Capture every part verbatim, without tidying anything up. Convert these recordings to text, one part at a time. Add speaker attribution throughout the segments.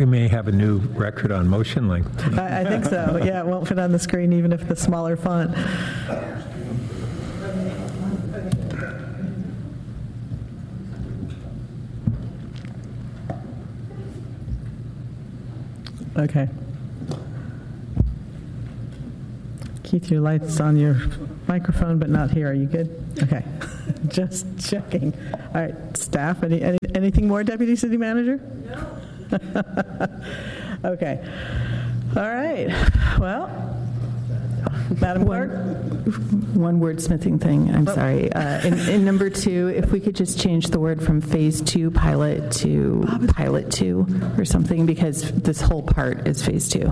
Speaker 1: We may have a new record on motion length.
Speaker 2: I, I think so. Yeah, it won't fit on the screen even if the smaller font. Okay. Keith, your light's on your microphone, but not here. Are you good? Okay. Just checking. All right, staff, any, any anything more, Deputy City Manager? No. Okay. All right. Well, Madam Clerk?
Speaker 3: One wordsmithing thing, I'm
Speaker 2: Oh.
Speaker 3: sorry. Uh, in, in number two, if we could just change the word from phase two pilot to pilot two or something, because this whole part is phase two.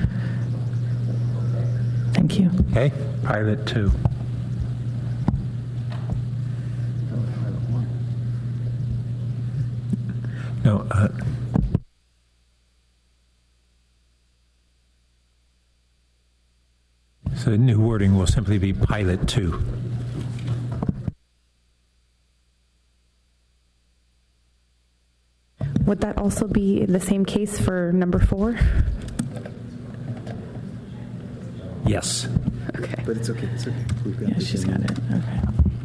Speaker 3: Thank you.
Speaker 1: Okay, pilot two. No, uh, so the new wording will simply be pilot two.
Speaker 4: Would that also be the same case for number four?
Speaker 1: Yes.
Speaker 4: Okay.
Speaker 5: But it's okay. It's okay. We've got
Speaker 3: Yeah, she's got it. Okay.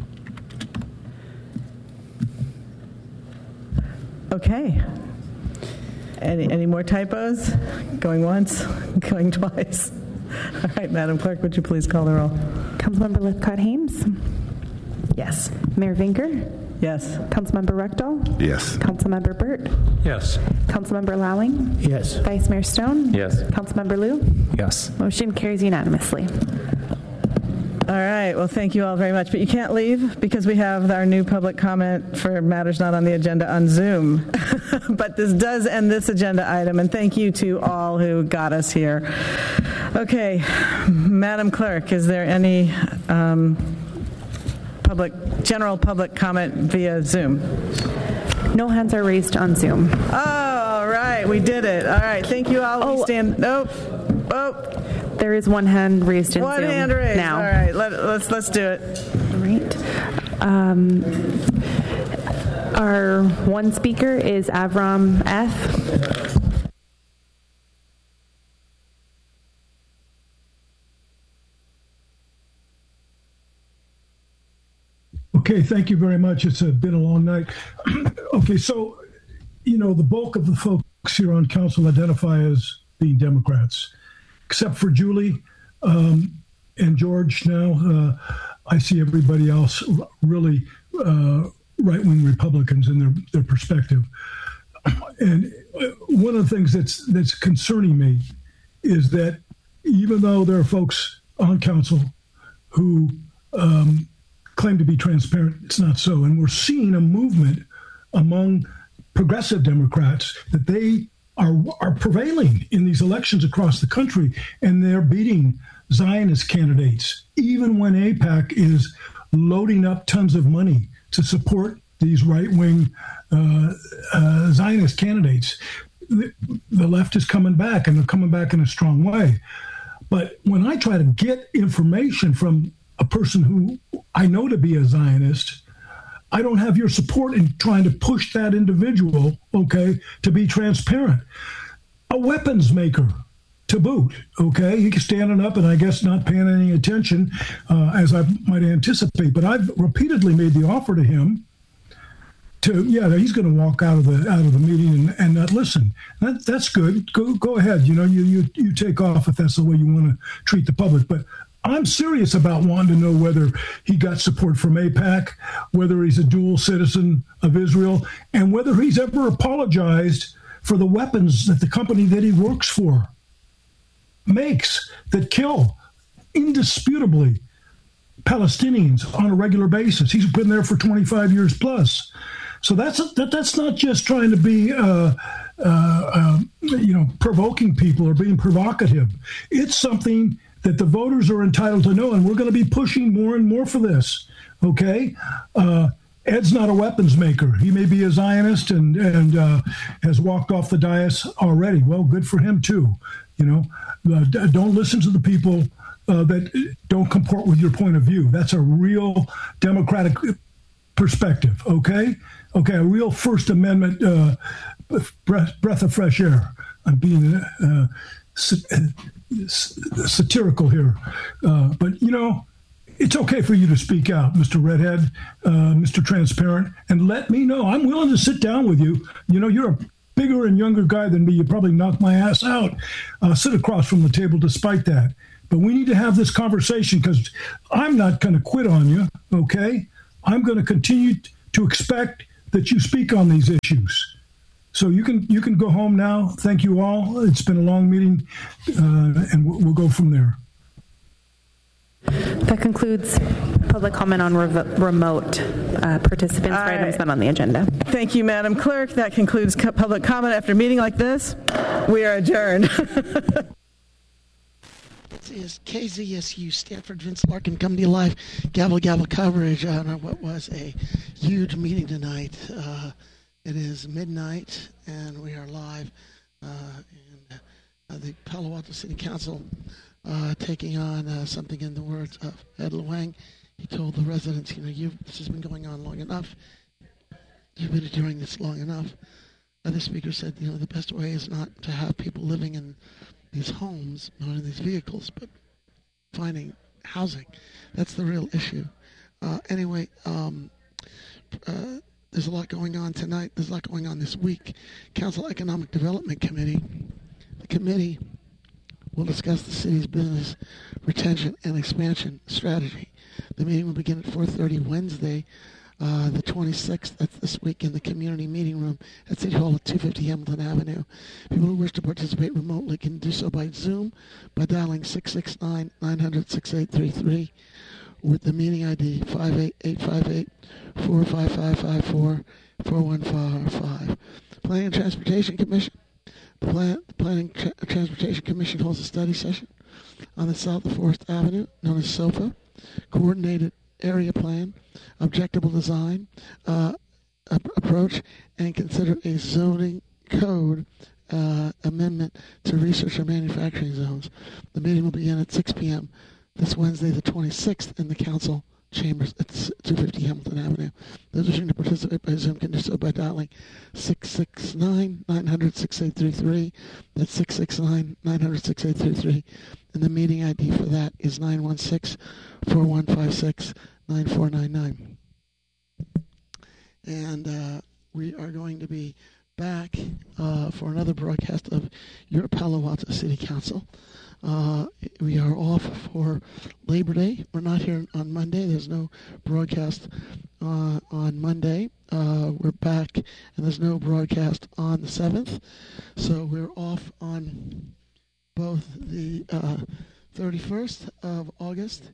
Speaker 2: Okay. Any, any more typos? Going once, going twice. All right, Madam Clerk, would you please call the roll?
Speaker 4: Councilmember Lithcott-Hames?
Speaker 2: Yes.
Speaker 4: Mayor Vinker?
Speaker 2: Yes.
Speaker 4: Councilmember Rechtel?
Speaker 5: Yes.
Speaker 4: Councilmember Burt?
Speaker 1: Yes.
Speaker 4: Councilmember Lowing?
Speaker 1: Yes.
Speaker 4: Vice Mayor Stone?
Speaker 1: Yes.
Speaker 4: Councilmember Liu?
Speaker 1: Yes.
Speaker 4: Motion carries unanimously.
Speaker 2: All right, well, thank you all very much. But you can't leave because we have our new public comment for matters not on the agenda on Zoom. But this does end this agenda item, and thank you to all who got us here. Okay, Madam Clerk, is there any um, public, general public comment via Zoom?
Speaker 4: No hands are raised on Zoom.
Speaker 2: Oh, all right, we did it. All right, thank you all.
Speaker 4: Oh.
Speaker 2: We stand. Nope. Oh.
Speaker 4: There is one hand raised in
Speaker 2: One
Speaker 4: Zoom
Speaker 2: hand raised.
Speaker 4: now.
Speaker 2: All right, let, let's let's do it.
Speaker 4: All right. Um, our one speaker is Avram F.
Speaker 6: Okay, thank you very much. It's a, been a long night. Okay, so, you know, the bulk of the folks here on council identify as being Democrats, except for Julie um, and George now. Uh, I see everybody else really uh, right-wing Republicans in their, their perspective. And one of the things that's that's concerning me is that even though there are folks on council who um, claim to be transparent, it's not so. And we're seeing a movement among progressive Democrats that they are are prevailing in these elections across the country, and they're beating Zionist candidates, even when AIPAC is loading up tons of money to support these right-wing uh, uh, Zionist candidates. The, the left is coming back, and they're coming back in a strong way. But when I try to get information from a person who I know to be a Zionist, I don't have your support in trying to push that individual, okay, to be transparent. A weapons maker, to boot, okay? He's standing up and I guess not paying any attention, uh, as I might anticipate. But I've repeatedly made the offer to him to, yeah, he's going to walk out of the out of the meeting and, and not listen. That, that's good. Go go ahead. You know, you, you you take off if that's the way you want to treat the public. But I'm serious about wanting to know whether he got support from AIPAC, whether he's a dual citizen of Israel, and whether he's ever apologized for the weapons that the company that he works for makes that kill indisputably Palestinians on a regular basis. He's been there for twenty-five years plus. So that's that, that's not just trying to be, uh, uh, uh, you know, provoking people or being provocative. It's something that the voters are entitled to know, and we're going to be pushing more and more for this, okay? Uh, Ed's not a weapons maker. He may be a Zionist and, and uh, has walked off the dais already. Well, good for him, too. You know, uh, d- don't listen to the people uh, that don't comport with your point of view. That's a real democratic perspective, okay? Okay, a real First Amendment uh, breath, breath of fresh air, I'm being uh, satirical here, uh, but you know, it's okay for you to speak out, Mister Redhead, uh, Mister Transparent, and let me know. I'm willing to sit down with you. You know, you're a bigger and younger guy than me. You probably knock my ass out. Uh, sit across from the table despite that. But we need to have this conversation because I'm not going to quit on you, okay? I'm going to continue to expect that you speak on these issues. So you can you can go home now. Thank you all. It's been a long meeting, uh, and we'll, we'll go from there.
Speaker 4: That concludes public comment on rev- remote uh, participants for items not on the agenda.
Speaker 2: Thank you, Madam Clerk. That concludes co- public comment. After a meeting like this, we are adjourned.
Speaker 5: This is K Z S U, Stanford Vince Larkin, coming to you live, gavel, gavel coverage on what was a huge meeting tonight. Uh, it is midnight, and we are live. Uh, and uh, the Palo Alto City Council Uh, taking on uh, something in the words of Ed Luang. He told the residents, you know, you've, this has been going on long enough. You've been doing this long enough. Uh, the speaker said, you know, the best way is not to have people living in these homes, not in these vehicles, but finding housing. That's the real issue. Uh, anyway, um, uh, there's a lot going on tonight. There's a lot going on this week. Council Economic Development Committee, the committee We'll discuss the city's business retention and expansion strategy. The meeting will begin at four thirty Wednesday, uh, the twenty-sixth. That's this week in the community meeting room at City Hall at two fifty Hamilton Avenue. People who wish to participate remotely can do so by Zoom by dialing six six nine, nine hundred, sixty-eight thirty-three with the meeting I D five eight eight five eight, four five five five four, four one five five. Planning and Transportation Commission. The Plan- Planning Tra- Transportation Commission holds a study session on the south of Forest Avenue, known as SOFA, Coordinated Area Plan, Objectable Design uh, ap- Approach, and consider a zoning code uh, amendment to research and manufacturing zones. The meeting will begin at six p.m. this Wednesday, the twenty-sixth, in the council chambers at two fifty Hamilton Avenue. Those wishing to participate by Zoom can do so by dialing six six nine, nine hundred, sixty-eight thirty-three. That's six six nine, nine hundred, sixty-eight thirty-three. And the meeting I D for that is nine one six, four one five six, nine four nine nine. And uh, we are going to be back uh, for another broadcast of your Palo Alto City Council. Uh, we are off for Labor Day. We're not here on Monday. There's no broadcast uh, on Monday. Uh, we're back, and there's no broadcast on the seventh. So we're off on both the uh, thirty-first of August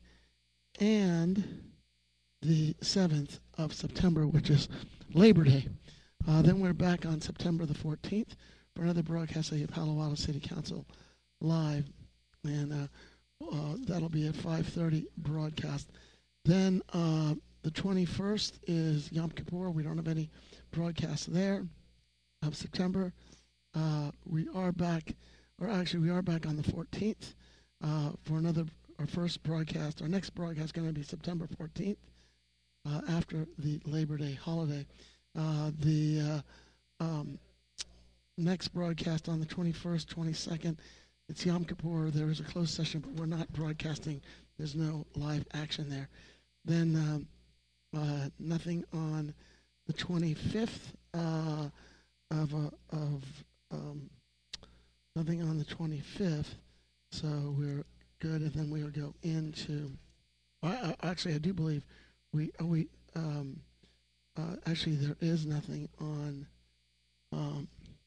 Speaker 5: and the seventh of September, which is Labor Day. Uh, then we're back on September the fourteenth for another broadcast of the Palo Alto City Council live. And uh, uh, that'll be at five thirty broadcast. Then uh, the twenty-first is Yom Kippur. We don't have any broadcasts there of September. Uh, we are back, or actually we are back on the fourteenth uh, for another, our first broadcast. Our next broadcast is going to be September fourteenth uh, after the Labor Day holiday. Uh, the uh, um, next broadcast on the twenty-first, twenty-second, it's Yom Kippur. There is a closed session, but we're not broadcasting. There's no live action there. Then um, uh, nothing on the twenty-fifth uh, of uh, of um, nothing on the twenty-fifth. So we're good, and then we'll go into. I, I, actually, I do believe we uh, we um, uh, actually there is nothing on. Um,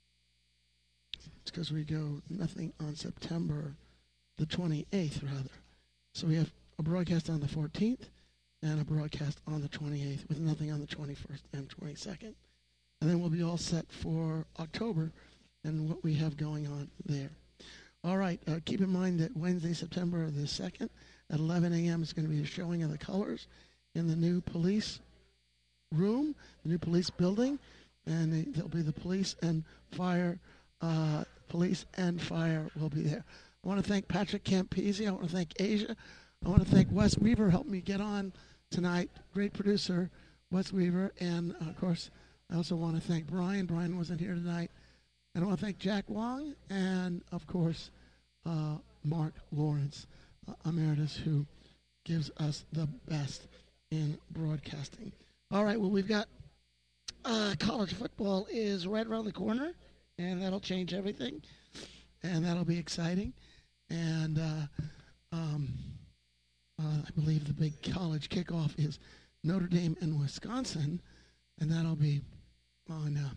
Speaker 5: It's because we go nothing on September the twenty-eighth, rather. So we have a broadcast on the fourteenth and a broadcast on the twenty-eighth with nothing on the twenty-first and twenty-second. And then we'll be all set for October and what we have going on there. All right, uh, keep in mind that Wednesday, September the second at eleven a.m. is going to be a showing of the colors in the new police room, the new police building, and they, there'll be the police and fire Uh, police and fire will be there. I want to thank Patrick Campese. I want to thank Asia. I want to thank Wes Weaver, helped me get on tonight. Great producer, Wes Weaver. And, uh, of course, I also want to thank Brian. Brian wasn't here tonight. And I want to thank Jack Wong and, of course, uh, Mark Lawrence, uh, Emeritus, who gives us the best in broadcasting. All right, well, we've got uh, college football is right around the corner, and that'll change everything, and that'll be exciting. And uh, um, uh, I believe the big college kickoff is Notre Dame and Wisconsin, and that'll be on uh,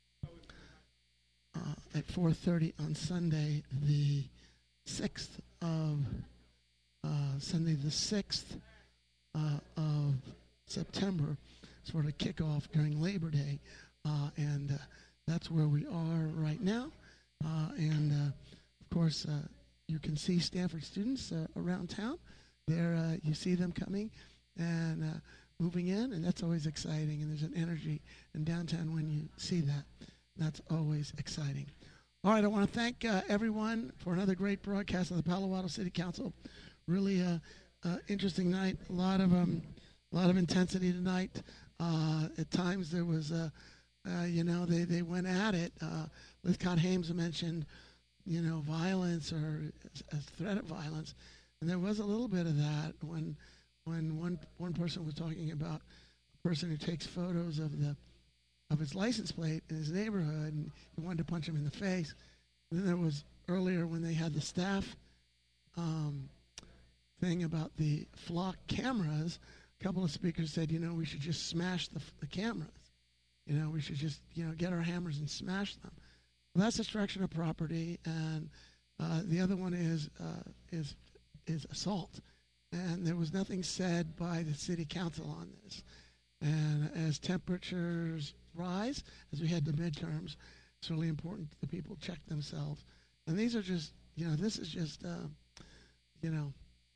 Speaker 5: uh, at four thirty on Sunday, the sixth of uh, Sunday, the sixth uh, of September, sort of kickoff during Labor Day, uh, and uh, that's where we are right now. Uh, and uh, of course, uh, you can see Stanford students uh, around town. There, uh, you see them coming and uh, moving in, and that's always exciting. And there's an energy in downtown when you see that. That's always exciting. All right, I want to thank uh, everyone for another great broadcast of the Palo Alto City Council. Really uh, uh, interesting night. A lot of um, a lot of intensity tonight. Uh, at times there was, uh, uh, you know, they, they went at it. Uh, Lithcott Hames mentioned, you know, violence or a threat of violence, and there was a little bit of that when when one one person was talking about a person who takes photos of the of his license plate in his neighborhood, and he wanted to punch him in the face. And then there was earlier when they had the staff um, thing about the flock cameras. A couple of speakers said, you know, we should just smash the, the cameras. You know, we should just, you know, get our hammers and smash them. Well, that's destruction of property, and uh, the other one is uh, is is assault. And there was nothing said by the city council on this. And as temperatures rise, as we head to midterms, it's really important that the people check themselves. And these are just, you know, this is just, uh, you know,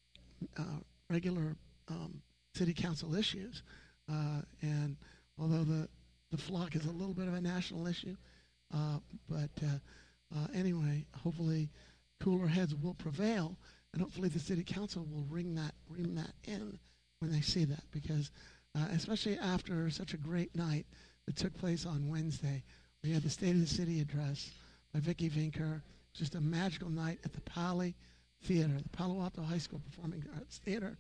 Speaker 5: uh, regular um, city council issues. Uh, and although the, the flock is a little bit of a national issue, uh, but uh, uh, anyway, hopefully cooler heads will prevail, and hopefully the city council will ring that, ring that in when they see that, because uh, especially after such a great night that took place on Wednesday. We had the State of the City address by Vicki Vinker. Just a magical night at the Pali Theater, the Palo Alto High School Performing Arts Theater.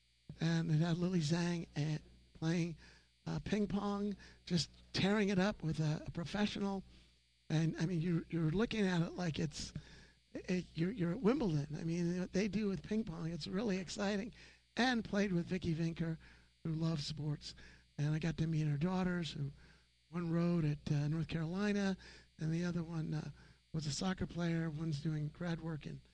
Speaker 5: And it had Lily Zhang at playing uh, ping pong, just tearing it up with a, a professional. And, I mean, you're, you're looking at it like it's, it, you're, you're at Wimbledon. I mean, what they do with ping pong, it's really exciting. And played with Vicki Vinker, who loves sports. And I got to meet her daughters, who one rode at uh, North Carolina, and the other one uh, was a soccer player. One's doing grad work in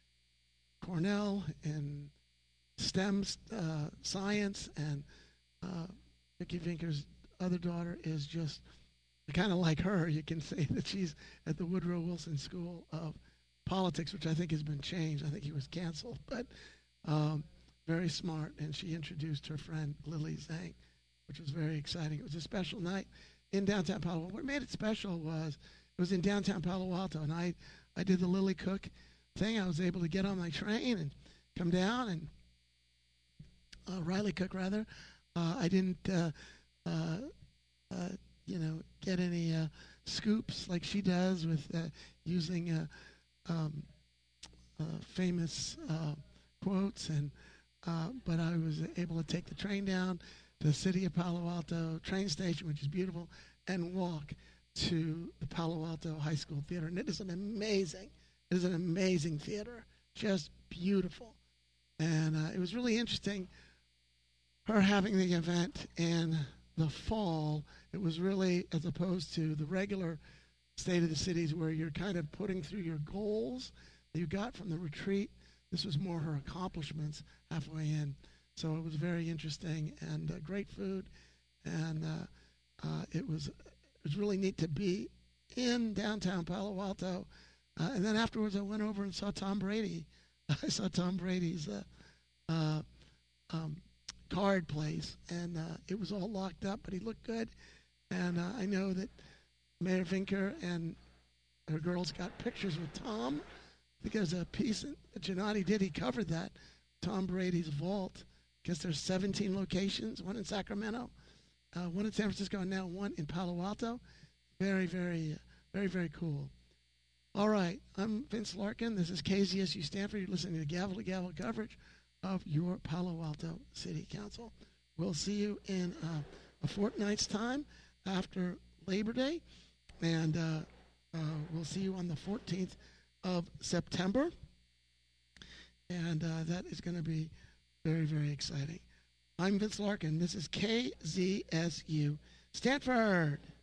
Speaker 5: Cornell in STEM uh, science, and uh, Vicki Vinker's other daughter is just kind of like her. You can say that she's at the Woodrow Wilson School of Politics, which I think has been changed. I think he was canceled, but um, very smart. And she introduced her friend Lily Zhang, which was very exciting. It was a special night in downtown Palo Alto. What made it special was it was in downtown Palo Alto, and I, I did the Lily Cook thing. I was able to get on my train and come down, and uh, Riley Cook, rather. Uh, I didn't, uh, uh, uh, you know, get any uh, scoops like she does with uh, using uh, um, uh, famous uh, quotes, and uh, but I was able to take the train down to the city of Palo Alto train station, which is beautiful, and walk to the Palo Alto High School Theater. And it is an amazing, it is an amazing theater, just beautiful. And uh, it was really interesting, her having the event in the fall. It was really, as opposed to the regular State of the Cities where you're kind of putting through your goals that you got from the retreat. This was more her accomplishments halfway in. So it was very interesting, and uh, great food, and uh, uh, it was it was really neat to be in downtown Palo Alto. Uh, and then afterwards, I went over and saw Tom Brady. I saw Tom Brady's uh, uh, um, card place, and uh, it was all locked up, but he looked good. And uh, I know that Mayor Vinker and her girls got pictures with Tom, because a piece that Gennady did, he covered that, Tom Brady's vault. Because there's seventeen locations, one in Sacramento, uh, one in San Francisco, and now one in Palo Alto. Very, very, very, very cool. All right, I'm Vince Larkin. This is K Z S U Stanford. You're listening to Gavel to Gavel coverage of your Palo Alto City Council. We'll see you in uh, a fortnight's time after Labor Day, and uh, uh, we'll see you on the fourteenth of September, and uh, that is going to be very, very exciting. I'm Vince Larkin. This is K Z S U Stanford.